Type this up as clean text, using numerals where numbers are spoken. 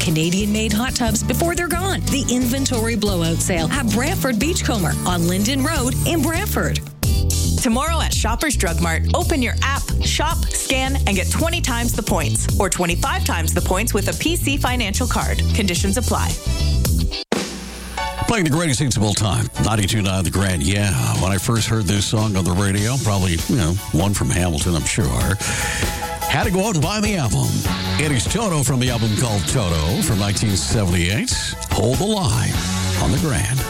Canadian-made hot tubs before they're gone. The Inventory Blowout Sale at Brantford Beachcomber on Linden Road in Brantford. Tomorrow at Shoppers Drug Mart, open your app, shop, scan, and get 20 times the points or 25 times the points with a PC Financial card. Conditions apply. Playing the greatest hits of all time, 92.9 The Grand. Yeah, when I first heard this song on the radio, probably, one from Hamilton, I'm sure, had to go out and buy the album. It is Toto from the album called Toto from 1978. Hold the Line on The Grand.